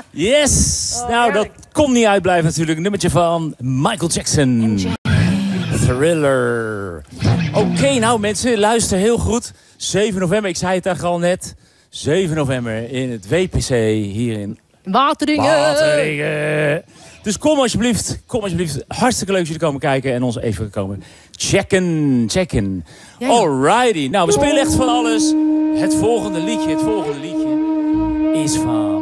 Yes! Nou, dat kon niet uitblijven natuurlijk. Een nummertje van Michael Jackson. Thriller. Oké, nou mensen, luister heel goed. 7 november, ik zei het eigenlijk al net. 7 november in het WPC hier in Wateringen. Dus kom alsjeblieft. Hartstikke leuk dat jullie komen kijken en ons even komen checken. Ja. Alrighty. Nou, we spelen echt van alles. Het volgende liedje is van